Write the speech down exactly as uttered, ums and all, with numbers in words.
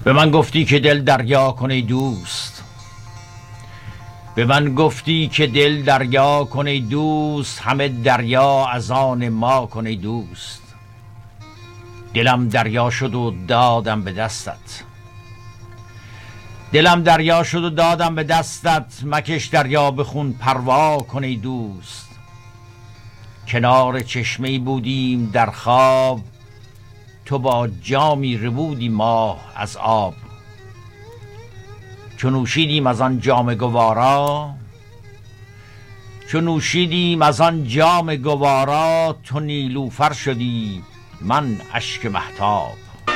به من گفتی که دل دریا کن ای دوست، به من گفتی که دل دریا کن ای دوست، همه دریا از آن ما کن ای دوست. دلم دریا شد و دادم به دستت، دلم دریا شد و دادم به دستت، مکش دریا به خون پروا کن ای دوست. کنار چشمه‌ای بودیم در خواب، تو با جامی ربودی ماه از آب. چون نوشیدیم از آن جام گوارا، چون نوشیدیم از آن جام گوارا، تو نیلوفر شدی من اشک مهتاب.